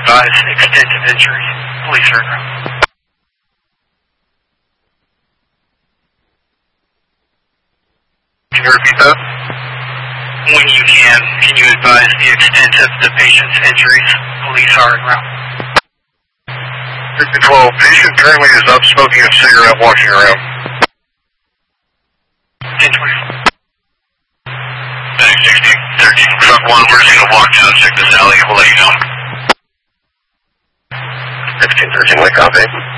advise extent of injury? Police are around. Can you repeat that? When you can you advise the extent of the patient's injuries? Police are around. 12, patient currently is up smoking a cigarette, walking around. 1024. 16, 13, truck 1, we're just going to walk down, check this alley, and we'll let you know. 15, 13, like copy.